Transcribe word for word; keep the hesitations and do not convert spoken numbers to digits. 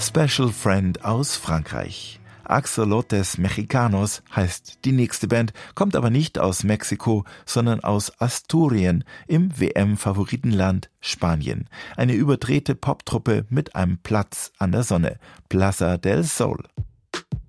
Special Friend aus Frankreich. Axolotes Mexicanos heißt die nächste Band, kommt aber nicht aus Mexiko, sondern aus Asturien im W M-Favoritenland Spanien. Eine überdrehte Poptruppe mit einem Platz an der Sonne, Plaza del Sol.